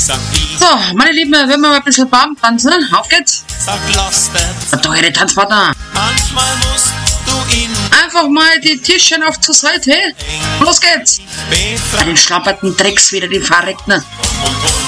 So, meine Lieben, wenn wir mal ein bisschen warm tanzen, auf geht's. Der teure Tanzpartner. Manchmal musst du ihn Einfach mal die Tischchen auf zur Seite. Los geht's. Bei den schlapperten Drecks wieder, die Verreckten. und